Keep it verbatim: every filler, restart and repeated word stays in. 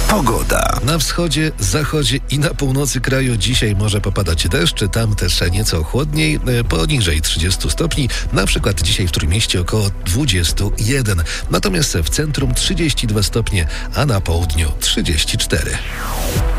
Pogoda. Na wschodzie, zachodzie i na północy kraju dzisiaj może popadać deszcz, tam też nieco chłodniej, poniżej trzydziestu stopni, na przykład dzisiaj w Trójmieście około dwudziestu jeden, natomiast w centrum trzydzieści dwa stopnie, a na południu trzydzieści cztery.